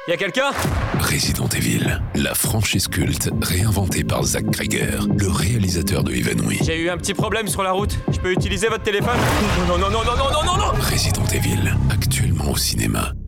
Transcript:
Y'a quelqu'un? Resident Evil, la franchise culte réinventée par Zach Cregger, le réalisateur de Evenwy. J'ai eu un petit problème sur la route. Je peux utiliser votre téléphone? Non, non, non, non, non, non, non, non, non! Resident Evil, actuellement au cinéma.